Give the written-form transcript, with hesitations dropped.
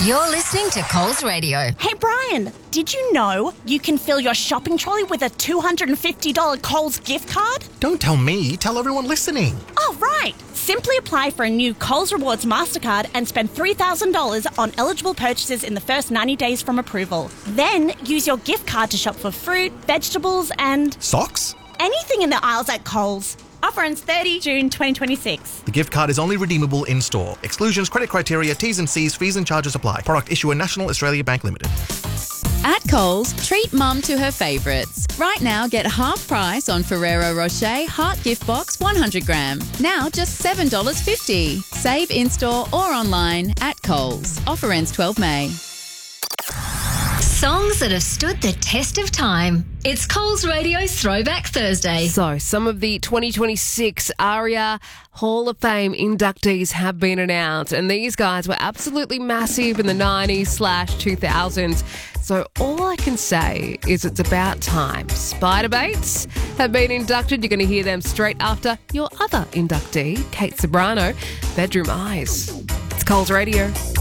You're listening to Coles Radio. Hey, Brian, did you know you can fill your shopping trolley with a $250 Coles gift card? Don't tell me, tell everyone listening. Oh, right. Simply apply for a new Coles Rewards MasterCard and spend $3,000 on eligible purchases in the first 90 days from approval. Then use your gift card to shop for fruit, vegetables and... Socks? anything in the aisles at Coles. Offer ends 30 June 2026. The gift card is only redeemable in-store. Exclusions, credit criteria, T's and C's, fees and charges apply. Product issuer National Australia Bank Limited. At Coles, treat mum to her favourites. Right now, get half price on Ferrero Rocher Heart Gift Box 100 gram. Now just $7.50. Save in-store or online at Coles. Offer ends 12 May. Songs that have stood the test of time. It's Coles Radio's Throwback Thursday. So, some of the 2026 ARIA Hall of Fame inductees have been announced, and these guys were absolutely massive in the 90s/2000s. So, all I can say is it's about time. Spiderbaits have been inducted. You're going to hear them straight after your other inductee, Kate Ceberano, Bedroom Eyes. It's Coles Radio.